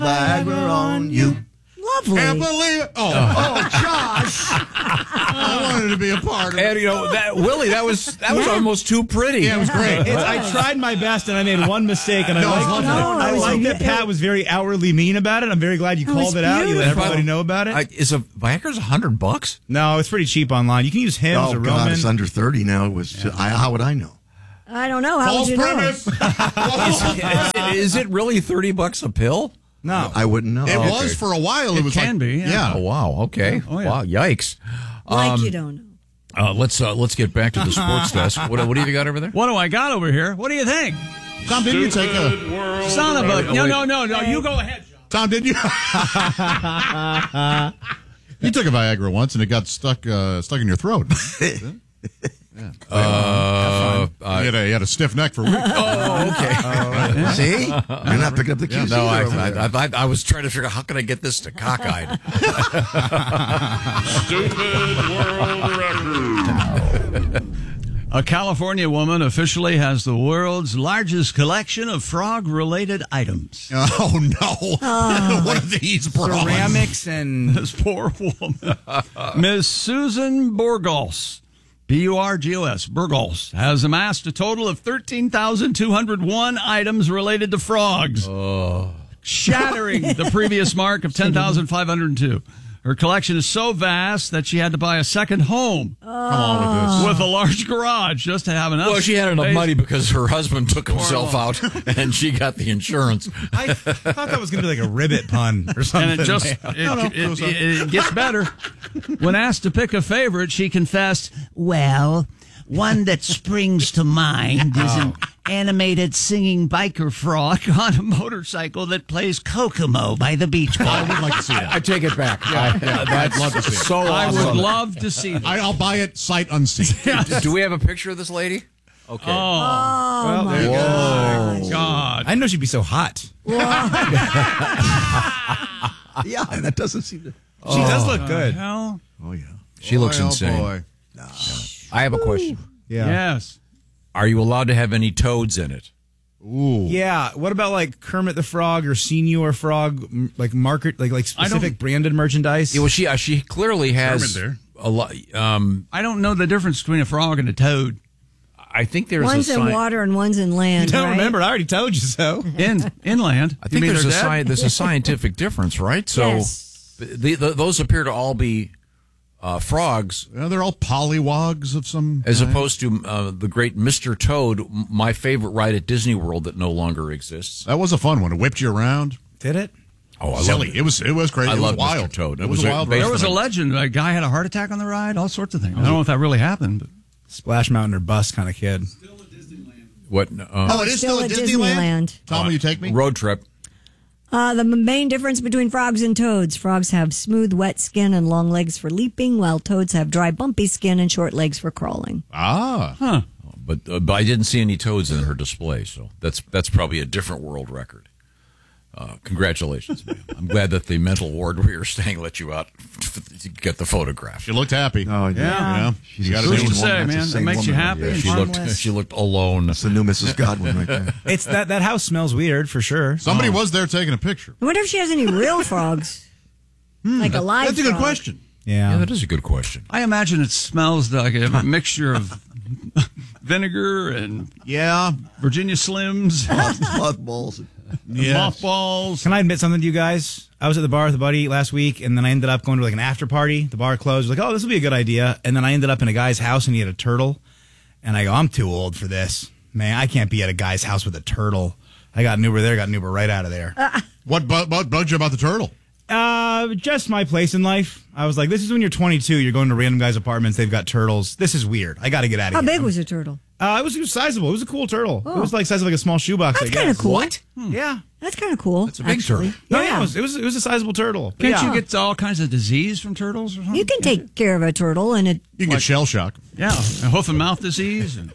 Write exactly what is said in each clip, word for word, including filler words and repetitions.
Viagra on you. Lovely. Can't believe it. Oh, oh, Josh. I wanted to be a part of it. And, you know, that, Willie, that was that was Yeah. almost too pretty. Yeah, it was great. It's, I tried my best and I made one mistake, and I No, like, I love No, I it was like a- that Pat was very outwardly mean about it. I'm very glad you It was called it out. You let beautiful. everybody know about it. I, is a Viagra's a hundred bucks? No, it's pretty cheap online. You can use Hims Oh, or God, Roman. it's under thirty now. It was. I, how would I know? I don't know. How False would you premise. Is, it, is it really thirty bucks a pill? No. I wouldn't know. It okay. was for a while. It, It was can like, be, yeah. Oh wow. Okay. Oh, yeah. Wow. Yikes. know? Like Um, you don't know. Uh, let's uh, let's get back to the sports desk. What what have you got over there? What do I got over here? What do you think? Tom, didn't you take a? Son of a... No, wait. no, no, no. You go ahead, John. Tom, didn't you? You took a Viagra once, and it got stuck uh, stuck in your throat. Uh, uh, you, had a, you had a stiff neck for weeks. oh, okay. See, you're not picking up the cues. No, I, either over there. I, I, I was trying to figure out how can I get this to cockeyed. Stupid world record. A California woman officially has the world's largest collection of frog-related items. Oh no! What are these bras? Ceramics and This poor woman. Miss Susan Burgos, B U R G O S, Burgos, has amassed a total of thirteen thousand two hundred one items related to frogs, shattering the previous mark of ten thousand five hundred two. Her collection is so vast that she had to buy a second home Come on with with a large garage just to have enough. Well, she had enough space. money because her husband took himself out, and she got the insurance. I thought that was going to be like a ribbit pun or something. And it just it, it, it, it gets better. When asked to pick a favorite, she confessed, "Well, one that springs to mind is an animated singing biker frog on a motorcycle that plays Kokomo by the beach this. I ball." would like to see that. I take it back. Yeah, yeah, I'd love to see it. So I awesome. would love to see that. I, I'll buy it sight unseen. Do we have a picture of this lady? Okay. Oh, Oh, my there you go. God. God. I didn't know she'd be so hot. Yeah, that doesn't seem to. She does look good. Hell, Oh yeah. She looks Boy, oh, insane. boy. I have a question. Yeah. yes. Are you allowed to have any toads in it? Ooh. Yeah. What about like Kermit the Frog or Senior Frog, m- like market, like like I don't- specific branded merchandise? Yeah, well, she uh, she clearly has Kermit a lot. Um, I don't know the difference between a frog and a toad. I think there's One's a in sign. water and one's in land. You don't right? remember? I already told you so. In inland. I think You mean there's a they're dead? sci- there's a scientific difference, right? So Yes. the, the, those appear to all be uh, frogs, Yeah, they're all pollywogs of some. as kind. opposed to uh, the great Mister Toad, m- my favorite ride at Disney World that no longer exists. That was a fun one. It whipped you around. Did it? Oh, I Silly. love It was. It was crazy. I it was love Mister wild. Toad. It, It was, was a a- wild. based There was a on- legend. A guy had a heart attack on the ride, all sorts of things. I don't know if that really happened, but Splash Mountain or bust kind of kid. What uh, Oh, it is still, Still at at Disneyland. Disneyland. Tom, will you take me? road trip? Uh, the main difference between frogs and toads: frogs have smooth, wet skin and long legs for leaping, while toads have dry, bumpy skin and short legs for crawling. Ah, huh. But, uh, but I didn't see any toads in her display, so that's that's probably a different world record. Uh, congratulations, ma'am. I'm glad that the mental ward where you're staying let you out to get the photograph. she looked happy. Oh yeah. Yeah, She's you a got to Who's do to sane it. say, woman. That's a man? That sane makes you woman. happy? Yeah, She she- looked harmless. she looked alone. That's the new Missus Godwin right there. It's that that house smells weird for sure. Somebody was there taking a picture. I wonder if she has any real frogs, like a live. That's a good frog. question. Yeah, Yeah. that is a good question. I imagine it smells like a mixture of vinegar and Yeah. Virginia Slims, Mothballs. mothballs. Can I admit something to you guys? I was at the bar with a buddy last week, and then I ended up going to like an after party. The bar closed. Like, oh, this will be a good idea. And then I ended up in a guy's house, and he had a turtle. And I go, I'm too old for this, man. I can't be at a guy's house with a turtle. I got an Uber there. Got an Uber right out of there. What bu- bu- bugged you about the turtle? Uh, just my place in life. I was like, this is when you're twenty-two. You're going to random guys' apartments. They've got turtles. This is weird. I got to get out of How here. big was a turtle? Uh, it was, it was sizable. It was a cool turtle. Oh. It was like size of like a small shoebox. That's I guess. kind of cool. What? Yeah. That's kind of cool. That's a big actually. turtle. No, Yeah. yeah, it was, it was it was a sizable turtle. But Can't yeah. you get all kinds of disease from turtles or something? You can take care of a turtle, and it. You can get shell shock. Yeah, and hoof and mouth disease. And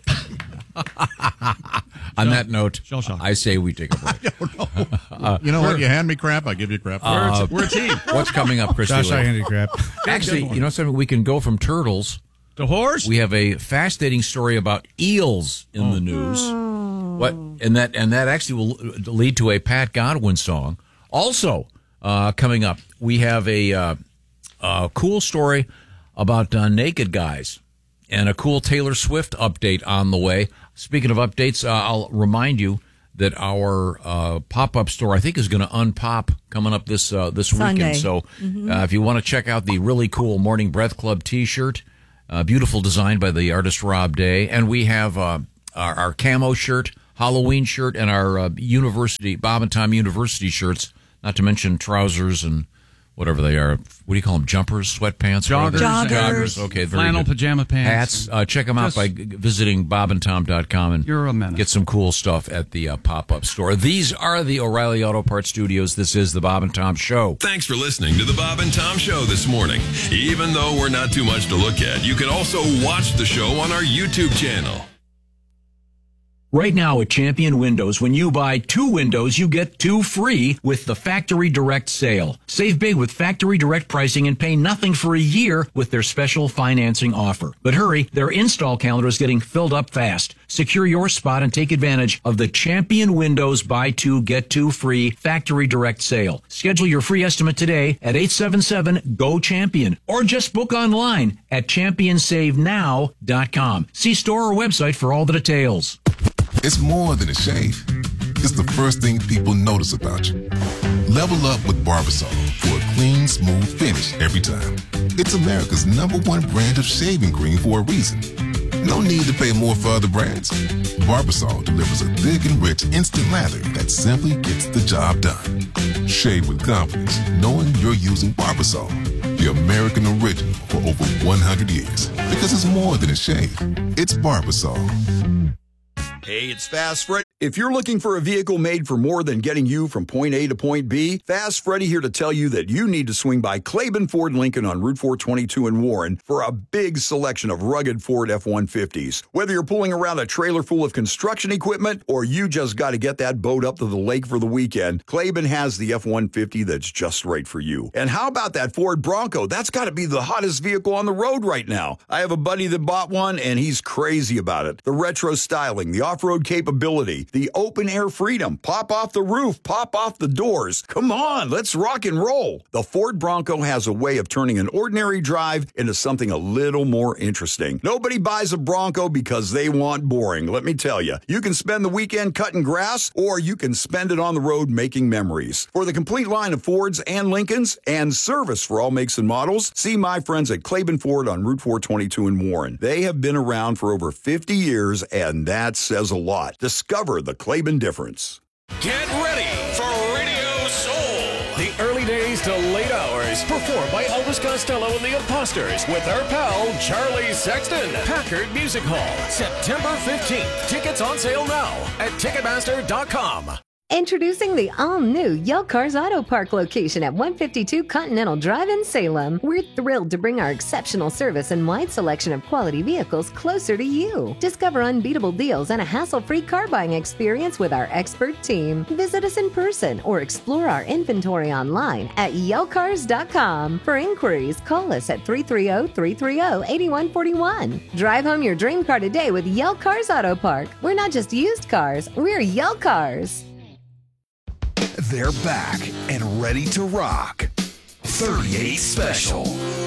On that note, Shell shock. I say we take a break. You know what? You hand me crap, I give you crap. Uh, we're a team. What's coming up, Christy? Josh, Lee? I can do crap. Actually, you know something? We can go from turtles. The horse? We have a fascinating story about eels in the news. What and that and that actually will lead to a Pat Godwin song. Also, uh, coming up, we have a, uh, a cool story about uh, naked guys and a cool Taylor Swift update on the way. Speaking of updates, uh, I'll remind you that our uh, pop-up store, I think, is going to unpop coming up this uh, this Sunday. weekend. So Mm-hmm. uh, if you want to check out the really cool Morning Breath Club T-shirt, uh, beautiful design by the artist Rob Day, and we have uh, our, our camo shirt, Halloween shirt, and our uh, university Bob and Tom University shirts, not to mention trousers and whatever they are. What do you call them? Jumpers, sweatpants? Joggers. Joggers. Joggers. Okay, very Flannel good. pajama pants. Hats. Uh, check them out Just- by g- visiting bob and tom dot com and You're a menace. get some cool stuff at the uh, pop-up store. These are the O'Reilly Auto Parts Studios. This is the Bob and Tom Show. Thanks for listening to the Bob and Tom Show this morning. Even though we're not too much to look at, you can also watch the show on our YouTube channel. Right now at Champion Windows, when you buy two windows, you get two free with the Factory Direct sale. Save big with Factory Direct pricing and pay nothing for a year with their special financing offer. But hurry, their install calendar is getting filled up fast. Secure your spot and take advantage of the Champion Windows buy two, get two free Factory Direct sale. Schedule your free estimate today at eight seven seven, G O, CHAMPION or just book online at champion save now dot com. See store or website for all the details. It's more than a shave. It's the first thing people notice about you. Level up with Barbasol for a clean, smooth finish every time. It's America's number one brand of shaving cream for a reason. No need to pay more for other brands. Barbasol delivers a thick and rich instant lather that simply gets the job done. Shave with confidence, knowing you're using Barbasol, the American original for over one hundred years. Because it's more than a shave. It's Barbasol. Hey, it's Fast Freddy. If you're looking for a vehicle made for more than getting you from point A to point B, Fast Freddy here to tell you that you need to swing by Claiborne Ford Lincoln on Route four twenty-two in Warren for a big selection of rugged Ford F one fifties. Whether you're pulling around a trailer full of construction equipment or you just got to get that boat up to the lake for the weekend, Claiborne has the F one fifty that's just right for you. And how about that Ford Bronco? That's got to be the hottest vehicle on the road right now. I have a buddy that bought one and he's crazy about it. The retro styling, the off-road capability, the open air freedom, pop off the roof, pop off the doors. Come on, let's rock and roll. The Ford Bronco has a way of turning an ordinary drive into something a little more interesting. Nobody buys a Bronco because they want boring. Let me tell you, you can spend the weekend cutting grass or you can spend it on the road making memories. For the complete line of Fords and Lincolns and service for all makes and models, see my friends at Claiborne Ford on Route four twenty-two in Warren. They have been around for over fifty years and that says a lot. Discover the Claiborne difference. Get ready for Radio Soul. The early days to late hours, performed by Elvis Costello and the Imposters with our pal Charlie Sexton. Packard Music Hall, September fifteenth. Tickets on sale now at Ticketmaster dot com. Introducing the all-new Yale Cars Auto Park location at one fifty-two Continental Drive in Salem. We're thrilled to bring our exceptional service and wide selection of quality vehicles closer to you. Discover unbeatable deals and a hassle-free car buying experience with our expert team. Visit us in person or explore our inventory online at yale cars dot com. For inquiries, call us at three three zero, three three zero, eight one four one. Drive home your dream car today with Yale Cars Auto Park. We're not just used cars, we're Yale Cars. They're back and ready to rock. thirty-eight Special.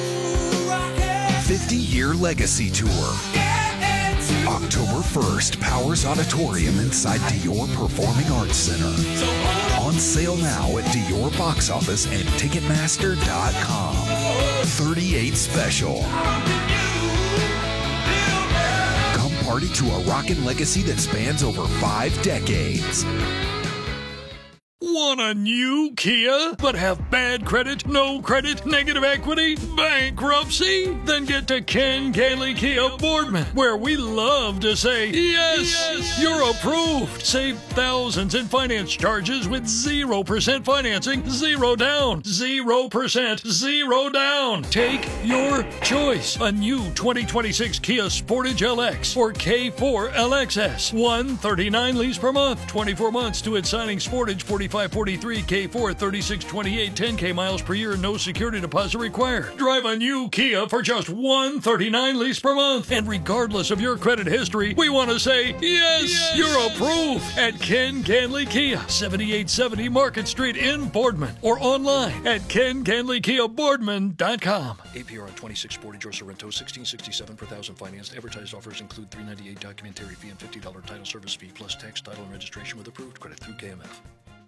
fifty-year Legacy Tour. October first, Powers Auditorium inside Dior Performing Arts Center. On sale now at Dior Box Office and Ticketmaster dot com. thirty-eight Special. Come party to a rockin' legacy that spans over five decades. Want a new Kia, but have bad credit, no credit, negative equity, bankruptcy? Then get to Ken Gailey Kia Boardman, where we love to say, yes, yes, you're approved. Save thousands in finance charges with zero percent financing, zero down, zero percent, zero down. Take your choice. A new twenty twenty-six Kia Sportage L X or K four L X S. one thirty-nine lease per month, twenty-four months to its signing Sportage, forty-five forty forty-three, K four, thirty-six twenty-eight, ten K miles per year, no security deposit required. Drive a new Kia for just one hundred thirty-nine dollars lease per month. And regardless of your credit history, we want to say, yes, yes, you're approved at Ken Canley Kia, seventy-eight seventy Market Street in Boardman, or online at ken canley kia boardman dot com. A P R on twenty-six forty George Sorrento, sixteen sixty-seven per thousand financed. Advertised offers include three ninety-eight documentary fee and fifty dollars title service fee plus tax, title, and registration with approved credit through K M F.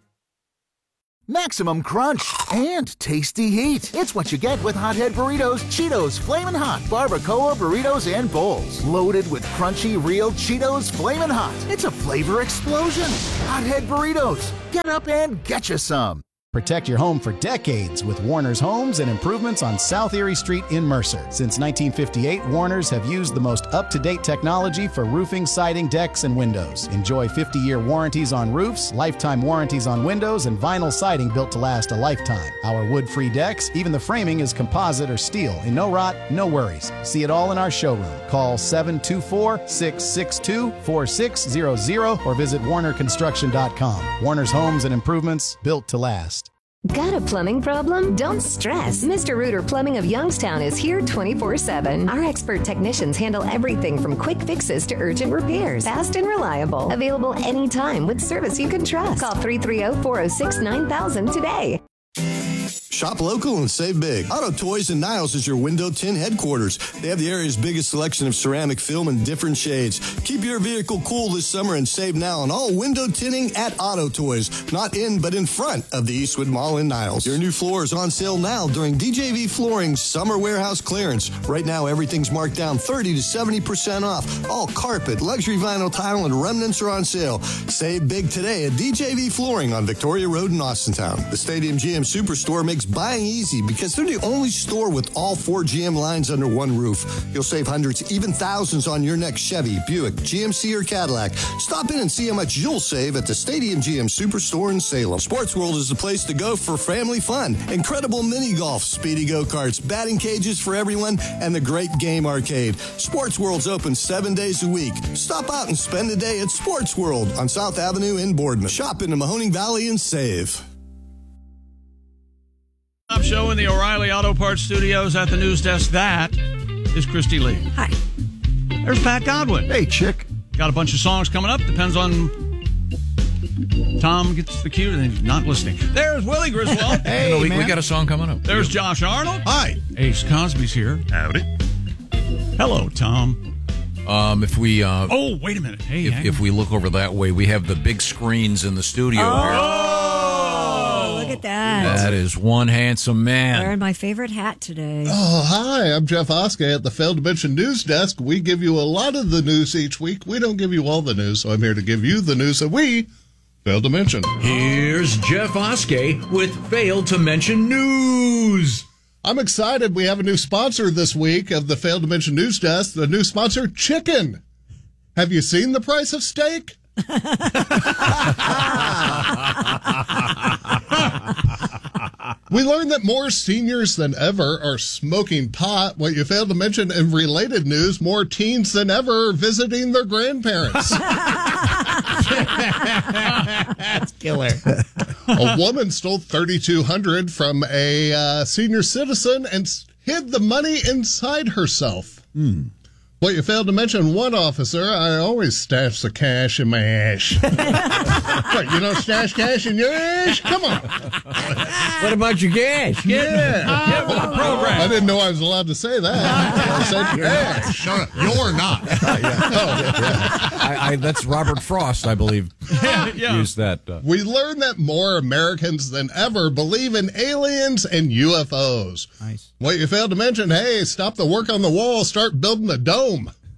Maximum crunch and tasty heat. It's what you get with Hothead Burritos, Cheetos, Flamin' Hot, Barbacoa Burritos, and Bowls. Loaded with crunchy, real Cheetos Flamin' Hot. It's a flavor explosion. Hothead Burritos. Get up and get you some. Protect your home for decades with Warner's Homes and Improvements on South Erie Street in Mercer. Since nineteen fifty-eight, Warner's have used the most up-to-date technology for roofing, siding, decks, and windows. Enjoy fifty-year warranties on roofs, lifetime warranties on windows, and vinyl siding built to last a lifetime. Our wood-free decks, even the framing is composite or steel. And no rot, no worries. See it all in our showroom. Call seven two four, six six two, four six zero zero or visit warner construction dot com. Warner's Homes and Improvements, built to last. Got a plumbing problem? Don't stress. Mister Reuter Plumbing of Youngstown is here twenty-four seven. Our expert technicians handle everything from quick fixes to urgent repairs. Fast and reliable. Available anytime with service you can trust. Call three three zero, four zero six, nine thousand today. Shop local and save big. Auto Toys and Niles is your window tint headquarters. They have the area's biggest selection of ceramic film in different shades. Keep your vehicle cool this summer and save now on all window tinting at Auto Toys. Not in, but in front of the Eastwood Mall in Niles. Your new floor is on sale now during D J V Flooring's Summer Warehouse Clearance. Right now, everything's marked down thirty to seventy percent off. All carpet, luxury vinyl tile, and remnants are on sale. Save big today at D J V Flooring on Victoria Road in Austintown. The Stadium G M Superstore makes buying easy because they're the only store with all four G M lines under one roof. You'll save hundreds, even thousands on your next Chevy, Buick, G M C, or Cadillac. Stop in and see how much you'll save at the Stadium G M Superstore in Salem. Sports World is the place to go for family fun. Incredible mini golf, speedy go-karts, batting cages for everyone, and the great game arcade. Sports World's open seven days a week. Stop out and spend a day at Sports World on South Avenue in Boardman. Shop in the Mahoning Valley and save. Show in the O'Reilly Auto Parts Studios at the news desk. That is Christy Lee. Hi. There's Pat Godwin. Hey, chick. Got a bunch of songs coming up. Depends on Tom gets the cue and he's not listening. There's Willie Griswold. Hey, we, we got a song coming up. There's Josh Arnold. Hi. Ace Cosby's here. Howdy. Hello, Tom. Um, if we uh, oh, wait a minute. Hey, if, if we look over that way, we have the big screens in the studio Oh. here. Look at that. That is one handsome man. Wearing my favorite hat today. Oh, hi. I'm Jeff Oskey at the Failed to Mention News Desk. We give you a lot of the news each week. We don't give you all the news, so I'm here to give you the news that we failed to mention. Here's Jeff Oskey with Failed to Mention News. I'm excited. We have a new sponsor this week of the Failed to Mention News Desk. The new sponsor, Chicken. Have you seen the price of steak? We learned that more seniors than ever are smoking pot. What you failed to mention in related news, more teens than ever are visiting their grandparents. That's killer. A woman stole thirty-two hundred dollars from a uh, senior citizen and hid the money inside herself. Hmm. What you failed to mention, one officer, I always stash the cash in my ash. What, you don't stash cash in your ash? Come on. What about your gas? Yeah. Get with the program. I didn't know I was allowed to say that. I said ash. Shut up. You're not. I, I, that's Robert Frost, I believe, Yeah, yeah. used that. Uh, We learned that more Americans than ever believe in aliens and U F Os. Nice. What you failed to mention, hey, stop the work on the wall, start building a dome.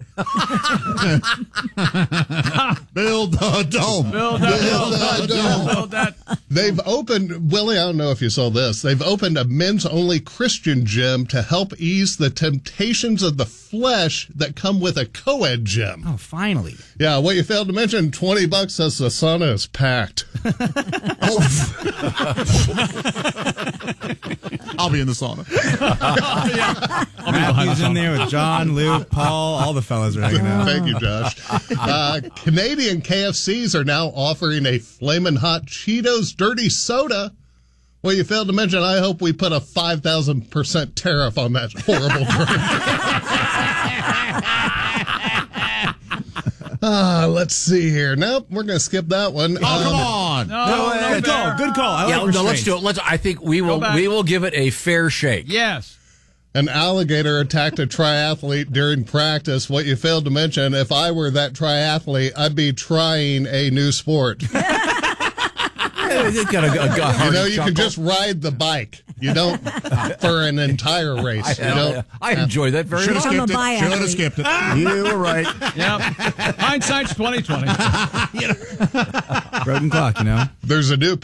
Build a dome. Build that. Build that. dome. Build that. They've opened, Willie, I don't know if you saw this, they've opened a men's-only Christian gym to help ease the temptations of the flesh that come with a co-ed gym. Oh, finally. Yeah, what you failed to mention, twenty bucks says the sauna is packed. I'll be in the sauna. Matthew's in there with John, Luke, Paul. All the fellas are hanging out. Thank you, Josh. Uh, Canadian K F Cs are now offering a Flamin' Hot Cheetos Dirty Soda. Well, you failed to mention, I hope we put a five thousand percent tariff on that horrible drink. uh, let's see here. Nope, we're going to skip that one. Oh, come on. No, No, no, good fair. call. Good call. I Yeah, like no, let's restraints. do it. Let's. I think we will. back. We will give it a fair shake. Yes. An alligator attacked a triathlete during practice. What you failed to mention, if I were that triathlete, I'd be trying a new sport. It's got a, a, a You hearty know, you chuckle. can just ride the bike. You don't for an entire race. You I, don't. I enjoy that very Should much. have I'm a skipped it. Should have biathlete. skipped it. You were right. Yep. Hindsight's twenty twenty. Broken clock, you know. There's a new